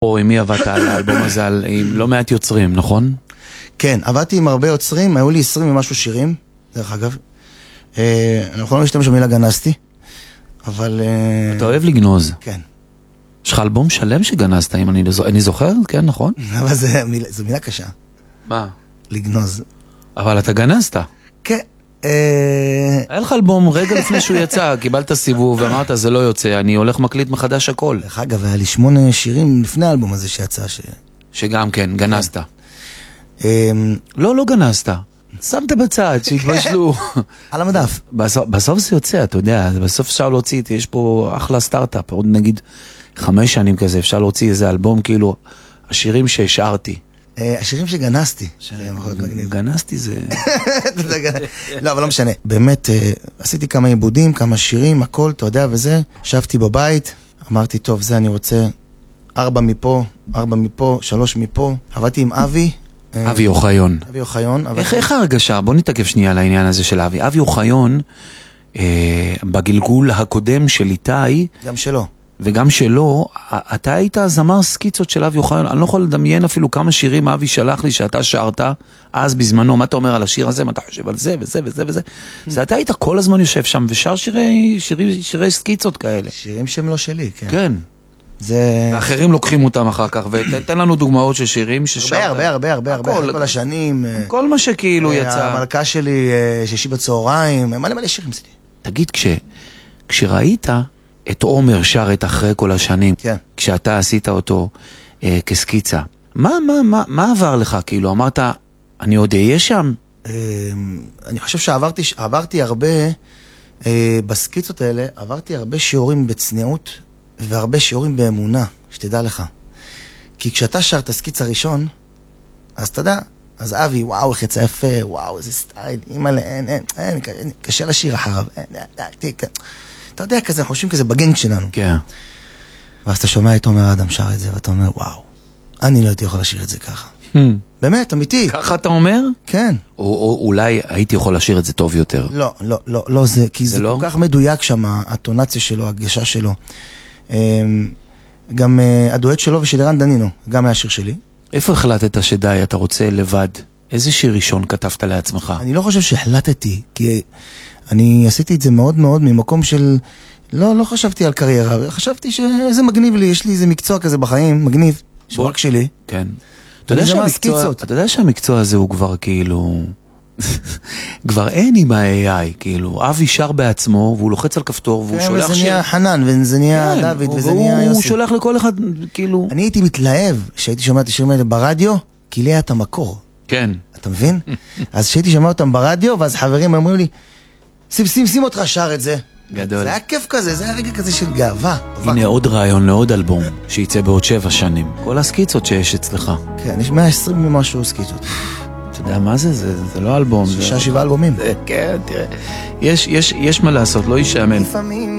או עם מי עבדת על האלבום הזה, עם לא מעט יוצרים, נכון? כן, עבדתי עם הרבה יוצרים, היו לי 20 ומשהו שירים, דרך אגב. אנחנו לא משתמש במילה גנסתי, אבל... אתה אוהב לגנוז. כן. יש לך אלבום שלם שגנזת, אם אני זוכר, כן, נכון? אבל זו מילה קשה. מה? לגנוז. אבל אתה גנזת. כן. היה לך אלבום רגע לפני שהוא יצא, קיבלת סיבוב ואמרת, זה לא יוצא, אני הולך מקליט מחדש הכל. דרך אגב, היה לי 8 שירים לפני האלבום הזה שיצא. שגם כן, גנזת. לא גנזת. שמת בצד, שהתבשלו. על המדף. בסוף זה יוצא, אתה יודע, בסוף אפשר להוציא, יש פה אחלה סטארט-אפ, עוד נגיד 5 שנים כזה, אפשר להוציא איזה אלבום, כאילו, השירים שהשארתי. השירים שגנסתי. גנסתי זה... לא, אבל לא משנה. באמת, עשיתי כמה עיבודים, כמה שירים, הכל, אתה יודע, וזה. ישבתי בבית, אמרתי, טוב, זה אני רוצה 4 מפה, 4 מפה, 3 מפה. עבדתי עם אבי. אבי אוחיון. אבי אוחיון. איך ההרגשה? בוא נתקף שנייה לעניין הזה של אבי. אבי אוחיון, בגלגול הקודם של איתי... גם שלו. וגם שלו, אתה היית זמר סקיצות של אבי אוחיון, אני לא יכול לדמיין אפילו כמה שירים אבי שלח לי שאתה שרת, אז בזמנו, מה אתה אומר על השיר הזה, מה אתה חושב על זה וזה וזה וזה, זה אתה היית כל הזמן יושב שם, ושר שירי סקיצות כאלה. שירים שהם לא שלי, כן. כן. ואחרים לוקחים אותם אחר כך, ותן לנו דוגמאות של שירים ששרת. הרבה, כל השנים. כל מה שכאילו יצא. המלכה שלי, שישי בצהריים, מלא שירים שלי. תגיד, כשראית את עומר שרת אחרי כל השנים, כן. כשאתה עשית אותו כסקיצה, מה עבר לך? כאילו, אמרת, אני עוד אהיה שם? אני חושב שעברתי הרבה, בסקיצות האלה, עברתי הרבה שיעורים בצניעות, והרבה שיעורים באמונה, שתדע לך. כי כשאתה שר את הסקיץ הראשון, אז אתה יודע, אז אבי, וואו, איך יצא יפה, וואו, איזה סטייל, אימא'לה, אין, קשה לשיר אחריו, אתה יודע, כזה, אנחנו חושבים כזה בגנג שלנו. כן. ואז אתה שומע את עומר אדם שר את זה, ואתה אומר, וואו, אני לא הייתי יכול לשיר את זה ככה. באמת, אמיתי. ככה אתה אומר? כן. או אולי הייתי יכול לשיר את זה טוב יותר. לא, זה, כי זה כל כך מדויק שם, הטונציה שלו, הגשה שלו. גם הדואט שלו ושל ערן דנינו, גם היה שיר שלי. איפה החלטת שדי, אתה רוצה לבד? איזה שיר ראשון כתבת לעצמך? אני לא חושב שהחלטתי, כי אני עשיתי את זה מאוד מאוד ממקום של... לא חשבתי על קריירה, חשבתי שזה מגניב לי, יש לי איזה מקצוע כזה בחיים, מגניב, שרק שלי. כן. אתה יודע שהמקצוע הזה הוא כבר כאילו... כבר אין עם ה-AI, כאילו, אבי שר בעצמו, והוא לוחץ על כפתור, והוא שולח וזה נהיה חנן, וזה נהיה דוד, וזה נהיה יוסי. הוא שולח לכל אחד, כאילו... אני הייתי מתלהב שהייתי שומע את השירים האלה ברדיו, כי לי היה את המקור. כן. אתה מבין? אז שהייתי שומע אותם ברדיו, ואז חברים אמרו לי, שים אותך שר את זה. גדול. זה היה כיף כזה, זה היה רגע כזה של גאווה. הנה עוד רעיון לעוד אלבום, שיצא בעוד 7 שנים. כל הסקיצות שיש אצלך. כן, יש 120 ממשהו סקיצות. אתה יודע מה זה? זה לא אלבום. 6-7 אלבומים. כן, תראה. יש מה לעשות, לא יישאמן.